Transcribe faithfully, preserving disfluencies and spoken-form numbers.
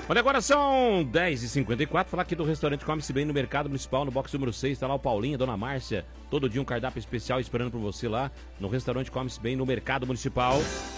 Olha, agora são dez e cinquenta e quatro, falar aqui do restaurante Come-se Bem no Mercado Municipal, no box número seis, tá lá o Paulinho, a Dona Márcia, todo dia um cardápio especial esperando por você lá no restaurante Come-se Bem no Mercado Municipal.